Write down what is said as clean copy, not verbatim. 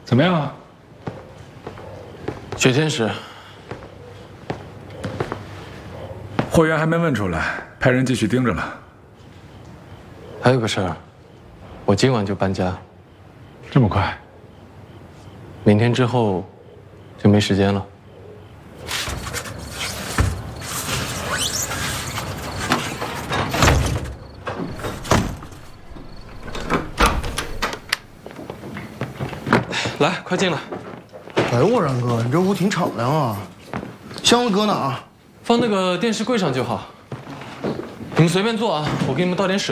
怎么样啊？ 雪天使， 货源还没问出来，派人继续盯着了。 还有个事儿，我今晚就搬家， 这么快？ 明天之后就没时间了。来，快进来。 哎呦我然哥，你这屋挺敞亮啊，箱子搁哪儿？ 放那个电视柜上就好。你们随便坐啊，我给你们倒点水。